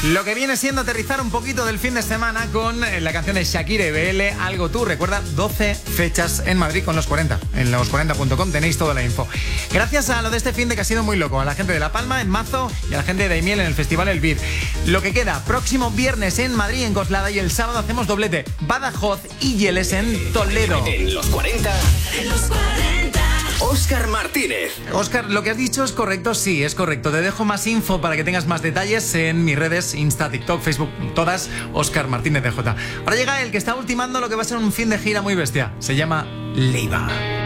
Lo que viene siendo aterrizar un poquito del fin de semana con la canción de Shakira y BL, Algo Tú. Recuerda, 12 fechas en Madrid con los 40. En los40.com tenéis toda la info. Gracias a lo de este fin de que ha sido muy loco, a la gente de La Palma en Mazo y a la gente de Daimiel en el Festival El Bid. Lo que queda, próximo viernes en Madrid, en Coslada, y el sábado hacemos doblete, Badajoz y Yeles en Toledo. En los 40. En los 40. Óscar Martínez. Óscar, lo que has dicho es correcto, sí, es correcto. Te dejo más info para que tengas más detalles en mis redes, Insta, TikTok, Facebook, todas, Óscar Martínez DJ. Ahora llega el que está ultimando lo que va a ser un fin de gira muy bestia. Se llama Leiva.